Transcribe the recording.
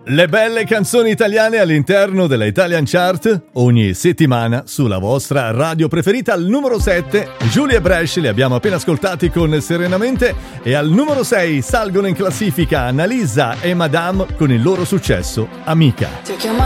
Le belle canzoni italiane all'interno della Italian Chart ogni settimana sulla vostra radio preferita. Al numero 7 Giulia e Brescia, li abbiamo appena ascoltati con Serenamente, e al numero 6 salgono in classifica Annalisa e Madame con il loro successo Amica. Ti ho chiamato